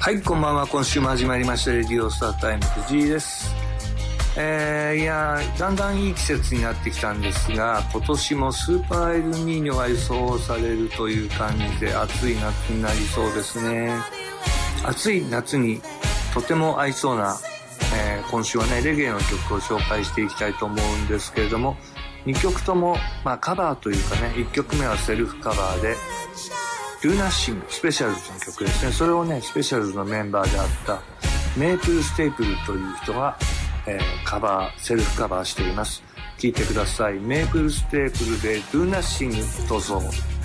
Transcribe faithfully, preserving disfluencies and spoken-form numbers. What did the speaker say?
はい、こんばんは。今週も始まりましたレディオスタータイム藤井です。えー、いやだんだんいい季節になってきたんですが、今年もスーパーエルニーニョが予想されるという感じで暑い夏になりそうですね。暑い夏にとても合いそうな、えー、今週はねレゲエの曲を紹介していきたいと思うんですけれども、にきょくとも、まあ、カバーというかね、いっきょくめはセルフカバーでDo Nothingスペシャルズの曲ですね。それをねスペシャルズのメンバーであったメープルステープルという人が、えー、カバーセルフカバーしています。聴いてください。メープルステープルで Do Nothing どうぞ。